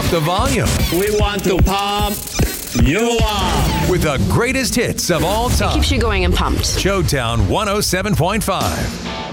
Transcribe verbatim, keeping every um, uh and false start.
the volume. We want to pump you up with the greatest hits of all time. Keeps you going and pumped. Showtown one oh seven point five.